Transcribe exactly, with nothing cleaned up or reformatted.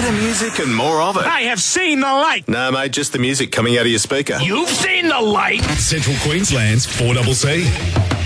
Better music and more of it. I have seen the light. No, mate, just the music coming out of your speaker. You've seen the light. Central Queensland's four C C.